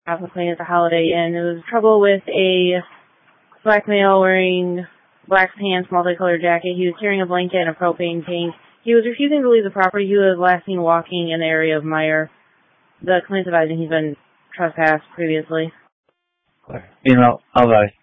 Alpha Clean at the Holiday Inn. There was trouble with a black male wearing black pants, multicolored jacket. He was carrying a blanket and a propane tank. He was refusing to leave the property. He was last seen walking in the area of Meyer. The client's advising he's been trespassed previously. Clear. Email, I'll advise.